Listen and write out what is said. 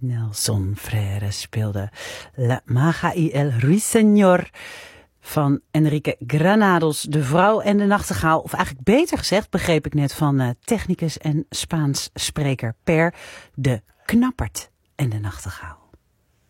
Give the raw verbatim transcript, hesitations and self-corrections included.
Nelson Frère speelde La Maga y el Ruiseñor van Enrique Granados, De Vrouw en de Nachtegaal. Of eigenlijk beter gezegd, begreep ik net van uh, technicus en Spaans spreker Per, De Knappert en de Nachtegaal.